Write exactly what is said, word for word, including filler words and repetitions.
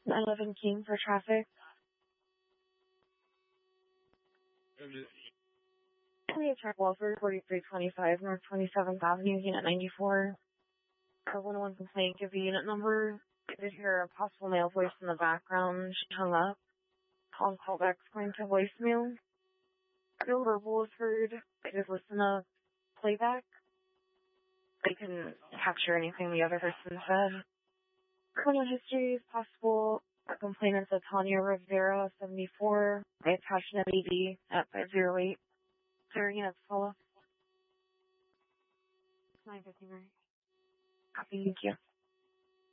I live in Keene for traffic. Please check Walford, forty-three twenty-five North twenty-seventh Avenue, Unit ninety-four. Our one oh one complaint, give the unit number. I did hear a possible male voice in the background. She hung up. Call callback's going to voicemail. No verbal was heard. I did listen to playback. I couldn't capture anything the other person said. Criminal history is possible. A complainant's a Tanya Rivera, seventy-four. I attached an M E D at five zero eight. Sorry, that's follow. nine fifty, right? Copy, thank you.